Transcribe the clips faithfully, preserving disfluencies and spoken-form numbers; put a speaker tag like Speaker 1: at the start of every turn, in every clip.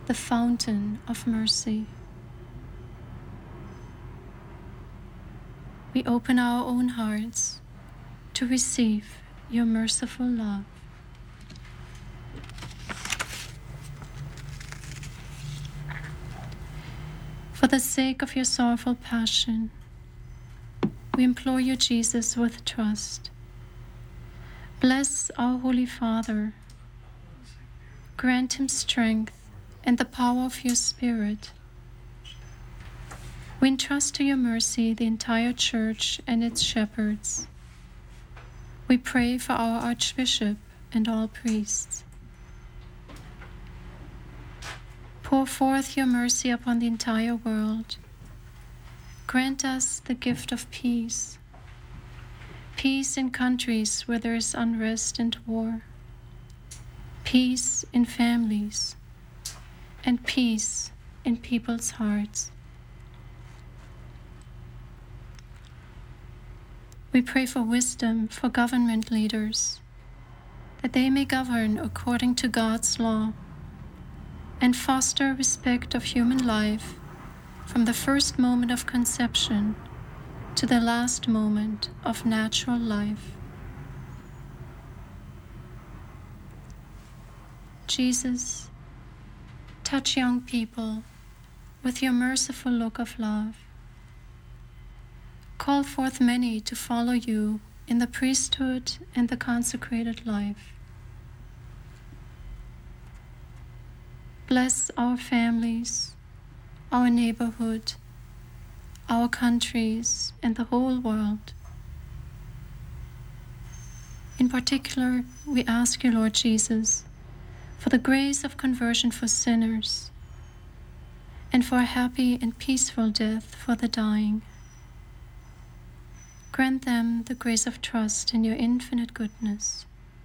Speaker 1: the fountain of mercy. We open our own hearts to receive your merciful love. For the sake of your sorrowful passion, we implore you, Jesus, with trust. Bless our Holy Father. Grant him strength and the power of your Spirit. We entrust to your mercy the entire Church and its shepherds. We pray for our Archbishop and all priests. Pour forth your mercy upon the entire world. Grant us the gift of peace. Peace in countries where there is unrest and war. Peace in families. And peace in people's hearts. We pray for wisdom for government leaders, that they may govern according to God's law and foster respect of human life from the first moment of conception to the last moment of natural life. Jesus, touch young people with your merciful look of love. Call forth many to follow you in the priesthood and the consecrated life. Bless our families, our neighborhood, our countries, and the whole world. In particular, we ask you, Lord Jesus, for the grace of conversion for sinners, and for a happy and peaceful death for the dying. Grant them the grace of trust in your infinite goodness.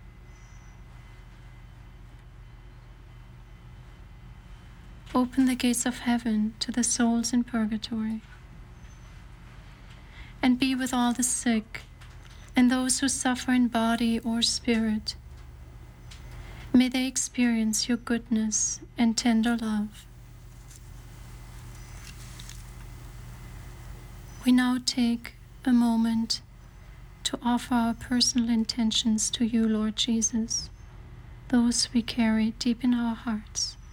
Speaker 1: Open the gates of heaven to the souls in purgatory, and be with all the sick and those who suffer in body or spirit. May they experience your goodness and tender love. We now take a moment to offer our personal intentions to you, Lord Jesus, those we carry deep in our hearts.